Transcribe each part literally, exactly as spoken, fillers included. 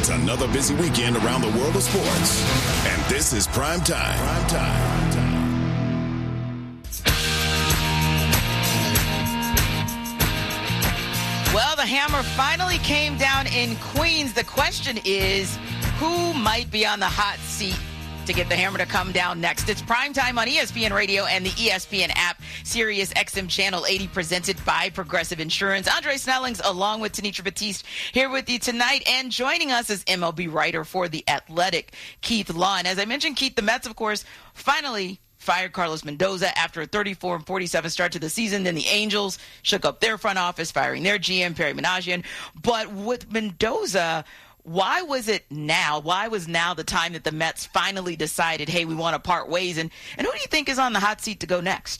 It's another busy weekend around the world of sports. And this is Prime Time. Prime Time. Well, the hammer finally came down in Queens. The question is, who might be on the hot seat to get the hammer to come down next? It's Primetime on E S P N Radio and the E S P N app, Sirius X M Channel eighty, presented by Progressive Insurance. Andre Snellings, along with Tenitra Batiste, here with you tonight. And joining us is M L B writer for The Athletic, Keith Law. And as I mentioned, Keith, the Mets, of course, finally fired Carlos Mendoza after a thirty-four and forty-seven start to the season. Then the Angels shook up their front office, firing their G M, Perry Managian. But with Mendoza, why was it now? Why was now the time that the Mets finally decided, hey, we want to part ways? And, and who do you think is on the hot seat to go next?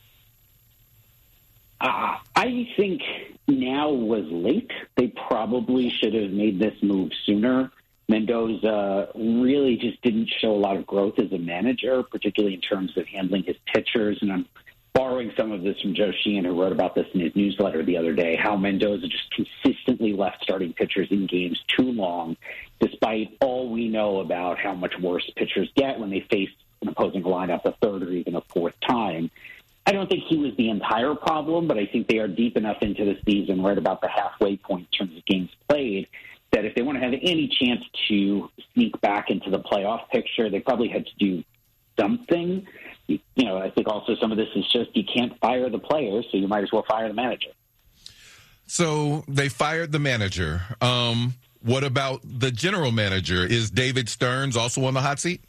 Uh, I think now was late. They probably should have made this move sooner. Mendoza really just didn't show a lot of growth as a manager, particularly in terms of handling his pitchers. And I'm borrowing some of this from Joe Sheehan, who wrote about this in his newsletter the other day, how Mendoza just consistently left starting pitchers in games too long, despite all we know about how much worse pitchers get when they face an opposing lineup a third or even a fourth time. I don't think he was the entire problem, but I think they are deep enough into the season, right about the halfway point in terms of games played, that if they want to have any chance to sneak back into the playoff picture, they probably had to do something. You know, I think also some of this is just you can't fire the players, so you might as well fire the manager. So they fired the manager. Um, what about the general manager? Is David Stearns also on the hot seat?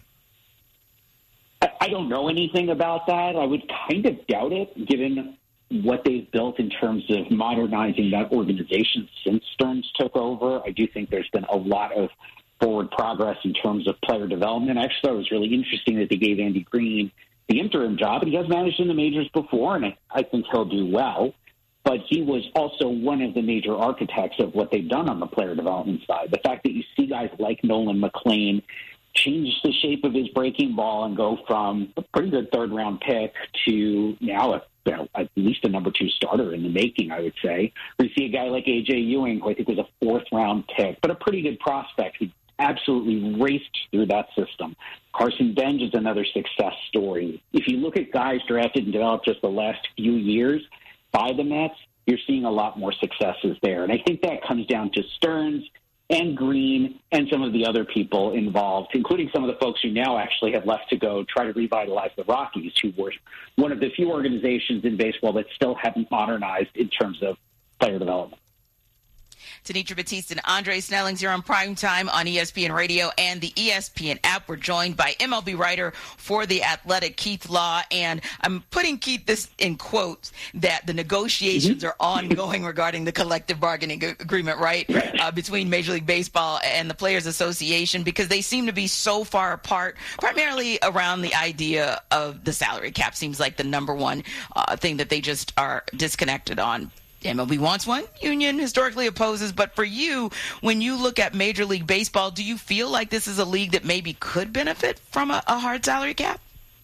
I, I don't know anything about that. I would kind of doubt it, given what they've built in terms of modernizing that organization since Stearns took over. I do think there's been a lot of forward progress in terms of player development. I actually thought it was really interesting that they gave Andy Green the interim job, and he has managed in the majors before, and I, I think he'll do well. But he was also one of the major architects of what they've done on the player development side. The fact that you see guys like Nolan McLean change the shape of his breaking ball and go from a pretty good third-round pick to now a, you know, at least a number two starter in the making, I would say. We see a guy like A J Ewing, who I think was a fourth-round pick, but a pretty good prospect. He absolutely raced through that system. Carson Bench is another success story. If you look at guys drafted and developed just the last few years by the Mets, you're seeing a lot more successes there. And I think that comes down to Stearns and Green and some of the other people involved, including some of the folks who now actually have left to go try to revitalize the Rockies, who were one of the few organizations in baseball that still haven't modernized in terms of player development. Tenitra Batiste and Andre Snellings here on Primetime on E S P N Radio and the E S P N app. We're joined by M L B writer for The Athletic, Keith Law. And I'm putting, Keith, this in quotes, that the negotiations mm-hmm. are ongoing regarding the collective bargaining agreement, right, uh, between Major League Baseball and the Players Association, because they seem to be so far apart, primarily around the idea of the salary cap. Seems like the number one uh, thing that they just are disconnected on. M L B wants one, union historically opposes, but for you, when you look at Major League Baseball, do you feel like this is a league that maybe could benefit from a, a hard salary cap?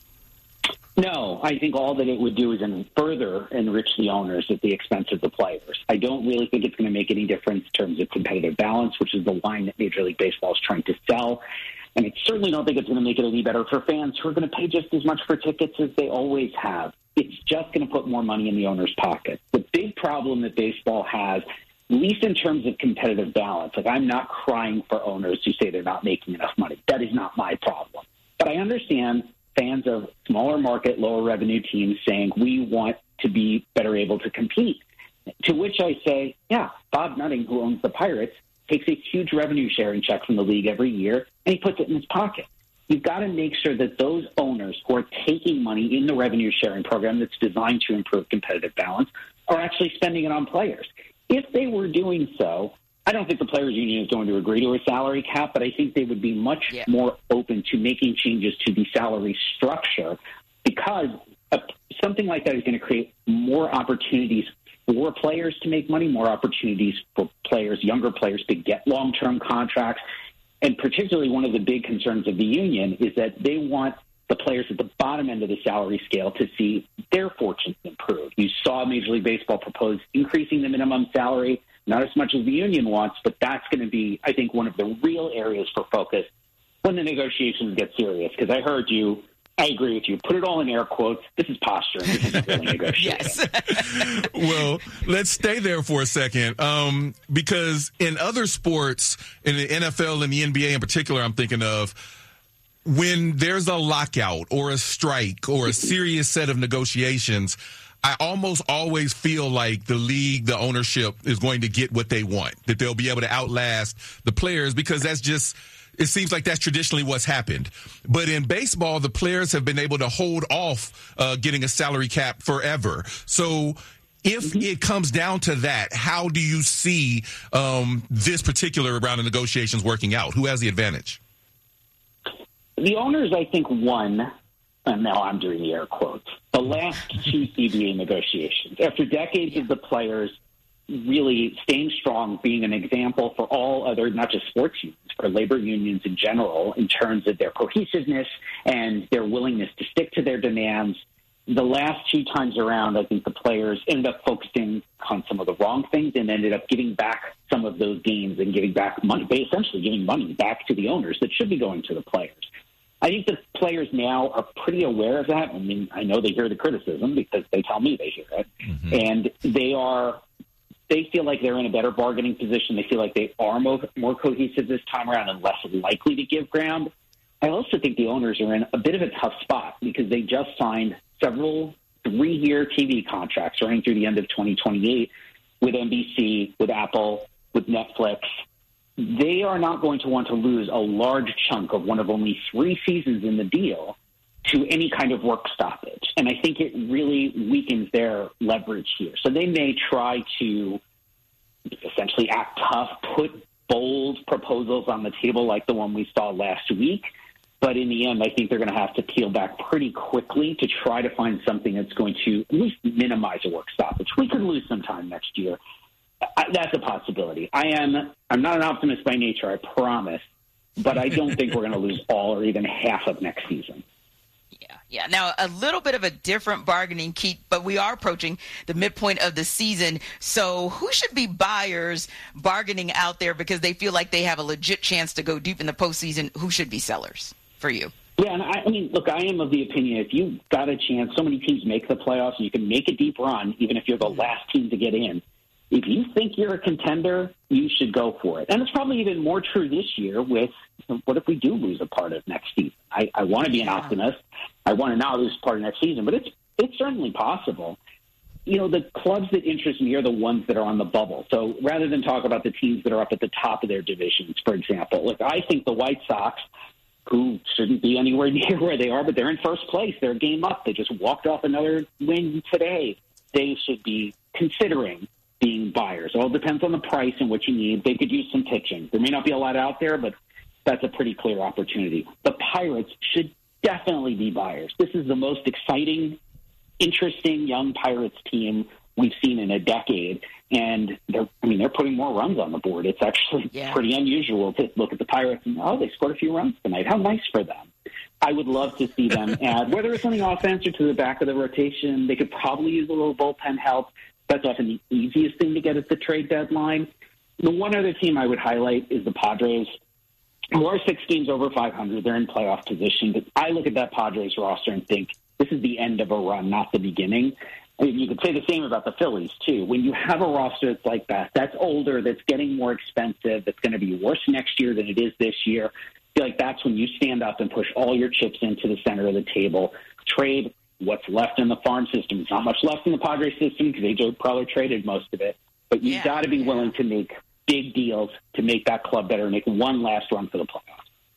No, I think all that it would do is further enrich the owners at the expense of the players. I don't really think it's going to make any difference in terms of competitive balance, which is the line that Major League Baseball is trying to sell. And I certainly don't think it's going to make it any better for fans who are going to pay just as much for tickets as they always have. It's just going to put more money in the owner's pocket. The big problem that baseball has, at least in terms of competitive balance, like I'm not crying for owners who say they're not making enough money. That is not my problem. But I understand fans of smaller market, lower revenue teams saying we want to be better able to compete. To which I say, yeah, Bob Nutting, who owns the Pirates, takes a huge revenue sharing check from the league every year, and he puts it in his pocket. You've got to make sure that those owners who are taking money in the revenue sharing program that's designed to improve competitive balance are actually spending it on players. If they were doing so, I don't think the Players Union is going to agree to a salary cap, but I think they would be much yeah. more open to making changes to the salary structure, because a, something like that is going to create more opportunities for players to make money, more opportunities for players, younger players, to get long-term contracts. And particularly one of the big concerns of the union is that they want the players at the bottom end of the salary scale to see their fortunes improve. You saw Major League Baseball propose increasing the minimum salary. not as much as the union wants, but that's going to be, I think, one of the real areas for focus when the negotiations get serious. Because I heard you, I agree with you. Put it all in air quotes. This is posturing. This isn't really negotiating. Yes. Well, let's stay there for a second, um, because in other sports, in the N F L and the N B A in particular, I'm thinking of, when there's a lockout or a strike or a serious set of negotiations, I almost always feel like the league, the ownership is going to get what they want, that they'll be able to outlast the players, because that's just, it seems like that's traditionally what's happened. But in baseball, the players have been able to hold off uh, getting a salary cap forever. So if it comes down to that, how do you see um, this particular round of negotiations working out? Who has the advantage? The owners, I think, won, and now I'm doing the air quotes, the last two C B A negotiations. After decades of the players really staying strong, being an example for all other, not just sports unions, for labor unions in general, in terms of their cohesiveness and their willingness to stick to their demands. The last two times around, I think the players ended up focusing on some of the wrong things and ended up giving back some of those gains and giving back money, essentially giving money back to the owners that should be going to the players. I think the players now are pretty aware of that. I mean, I know they hear the criticism because they tell me they hear it. Mm-hmm. And they are, they feel like they're in a better bargaining position. They feel like they are more, more cohesive this time around and less likely to give ground. I also think the owners are in a bit of a tough spot because they just signed several three-year T V contracts running through the end of twenty twenty-eight with N B C, with Apple, with Netflix. They are not going to want to lose a large chunk of one of only three seasons in the deal to any kind of work stoppage. And I think it really weakens their leverage here. So they may try to essentially act tough, put bold proposals on the table like the one we saw last week. But in the end, I think they're going to have to peel back pretty quickly to try to find something that's going to at least minimize a work stoppage. We could lose some time next year. That's a possibility. I am, I'm not an optimist by nature, I promise, but I don't think we're going to lose all or even half of next season. Yeah, yeah. Now, a little bit of a different bargaining, Keith, but we are approaching the midpoint of the season. So who should be buyers bargaining out there because they feel like they have a legit chance to go deep in the postseason? Who should be sellers for you? Yeah, and I, I mean, look, I am of the opinion if you've got a chance, so many teams make the playoffs, and you can make a deep run, even if you're the last team to get in. If you think you're a contender, you should go for it. And it's probably even more true this year with what if we do lose a part of next season? I, I want to be an optimist. I want to not lose part of next season, but it's it's certainly possible. You know, the clubs that interest me are the ones that are on the bubble. So rather than talk about the teams that are up at the top of their divisions, for example, look, I think the White Sox, who shouldn't be anywhere near where they are, but they're in first place. They're a game up. They just walked off another win today. They should be considering being buyers. It all depends on the price and what you need. They could use some pitching. There may not be a lot out there, but that's a pretty clear opportunity. The Pirates should definitely be buyers. This is the most exciting, interesting young Pirates team we've seen in a decade. And they're, I mean, they're putting more runs on the board. It's actually yeah. pretty unusual to look at the Pirates and, oh, they scored a few runs tonight. How nice for them. I would love to see them add, whether it's on the offense or to the back of the rotation. They could probably use a little bullpen help. That's often the easiest thing to get at the trade deadline. The one other team I would highlight is the Padres, who are six games over five hundred. They're in playoff position. But I look at that Padres roster and think this is the end of a run, not the beginning. I mean, you could say the same about the Phillies, too. When you have a roster that's like that, that's older, that's getting more expensive, that's going to be worse next year than it is this year, I feel like that's when you stand up and push all your chips into the center of the table, trade what's left in the farm system. There's not much left in the Padres system because they probably traded most of it. But you've yeah, got to be yeah. willing to make big deals to make that club better and make one last run for the playoffs.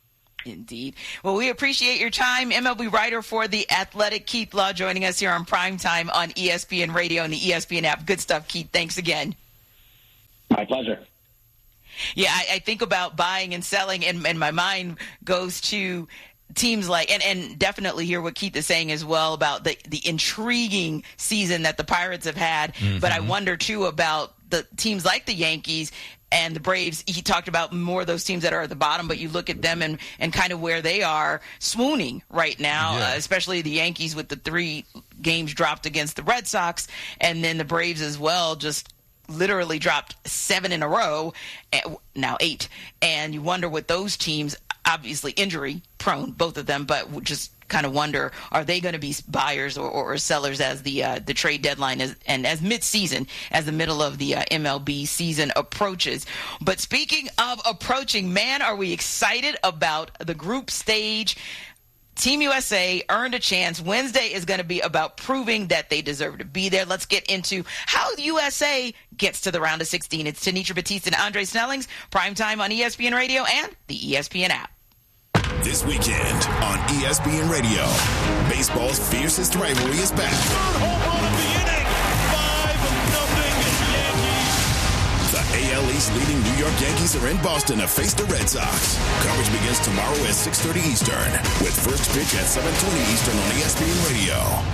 Indeed. Well, we appreciate your time. M L B writer for The Athletic, Keith Law, joining us here on Primetime on E S P N Radio and the E S P N app. Good stuff, Keith. Thanks again. My pleasure. Yeah, I, I think about buying and selling, and, and my mind goes to teams like, and, and definitely hear what Keith is saying as well about the, the intriguing season that the Pirates have had. Mm-hmm. But I wonder, too, about the teams like the Yankees and the Braves. He talked about more of those teams that are at the bottom, but you look at them and, and kind of where they are swooning right now, yeah. uh, especially the Yankees with the three games dropped against the Red Sox, and then the Braves as well, just literally dropped seven in a row, now eight. And you wonder what those teams, obviously injury prone, both of them, but just kind of wonder, are they going to be buyers or, or sellers as the uh, the trade deadline is, and as mid-season, as the middle of the uh, M L B season approaches. But speaking of approaching, man, are we excited about the group stage. Team U S A earned a chance. Wednesday is going to be about proving that they deserve to be there. Let's get into how the U S A gets to the round of sixteen. It's Tanisha Batiste and Andre Snellings, primetime on E S P N Radio and the E S P N app. This weekend on E S P N Radio, baseball's fiercest rivalry is back. Third home run of the inning, five nothing Yankees. The A L East leading New York Yankees are in Boston to face the Red Sox. Coverage begins tomorrow at six thirty Eastern, with first pitch at seven twenty Eastern on E S P N Radio.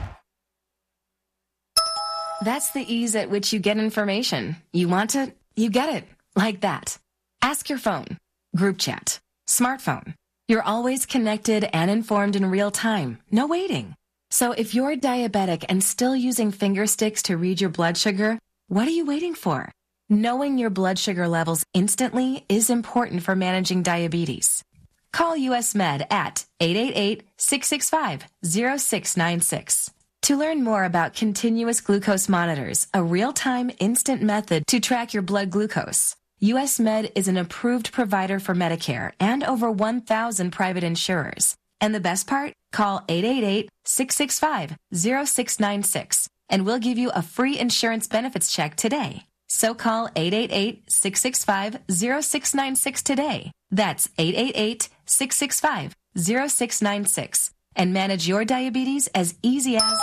That's the ease at which you get information. You want it, you get it. Like that. Ask your phone. Group chat. Smartphone. You're always connected and informed in real time. No waiting. So if you're diabetic and still using finger sticks to read your blood sugar, what are you waiting for? Knowing your blood sugar levels instantly is important for managing diabetes. Call U S Med at eight eight eight, six six five, zero six nine six. To learn more about continuous glucose monitors, a real-time instant method to track your blood glucose, U S Med is an approved provider for Medicare and over one thousand private insurers. And the best part? Call eight eight eight, six six five, zero six nine six and we'll give you a free insurance benefits check today. So call eight eight eight, six six five, zero six nine six today. That's eight eight eight, six six five, zero six nine six and manage your diabetes as easy as...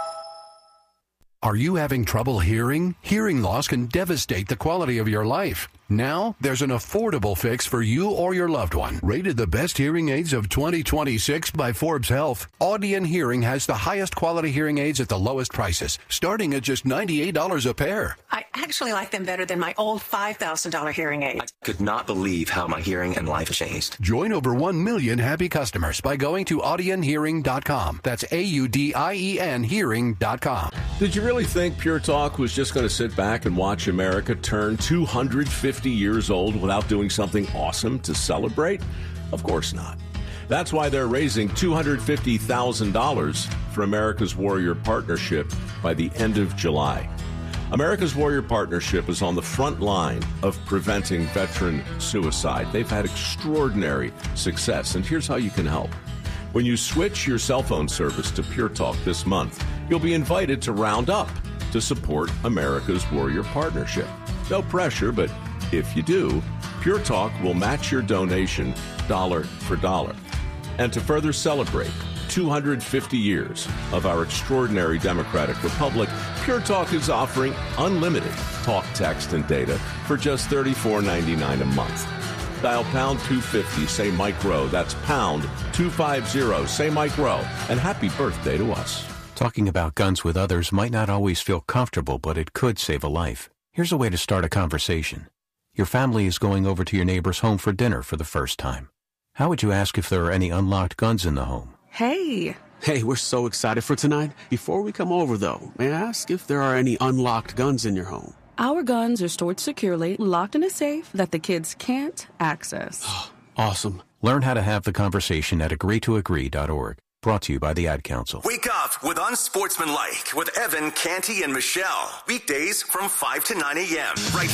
Are you having trouble hearing? Hearing loss can devastate the quality of your life. Now, there's an affordable fix for you or your loved one. Rated the best hearing aids of twenty twenty-six by Forbes Health, Audion Hearing has the highest quality hearing aids at the lowest prices, starting at just ninety-eight dollars a pair. I actually like them better than my old five thousand dollars hearing aid. I could not believe how my hearing and life changed. Join over one million happy customers by going to audion hearing dot com. That's A U D I E N hearing dot com. Did you really think Pure Talk was just going to sit back and watch America turn two hundred fifty years old without doing something awesome to celebrate? Of course not. That's why they're raising two hundred fifty thousand dollars for America's Warrior Partnership by the end of July. America's Warrior Partnership is on the front line of preventing veteran suicide. They've had extraordinary success, and here's how you can help. When you switch your cell phone service to Pure Talk this month, you'll be invited to round up to support America's Warrior Partnership. No pressure, but if you do, Pure Talk will match your donation dollar for dollar. And to further celebrate two hundred fifty years of our extraordinary democratic republic, Pure Talk is offering unlimited talk, text, and data for just thirty-four ninety-nine a month. Dial pound two fifty, say Mike Rowe. That's pound two fifty, say Mike Rowe. And happy birthday to us. Talking about guns with others might not always feel comfortable, but it could save a life. Here's a way to start a conversation. Your family is going over to your neighbor's home for dinner for the first time. How would you ask if there are any unlocked guns in the home? Hey. Hey, we're so excited for tonight. Before we come over, though, may I ask if there are any unlocked guns in your home? Our guns are stored securely, locked in a safe that the kids can't access. Awesome. Learn how to have the conversation at agree to agree dot org. Brought to you by the Ad Council. Wake up with Unsportsmanlike with Evan, Canty, and Michelle. Weekdays from five to nine a.m. right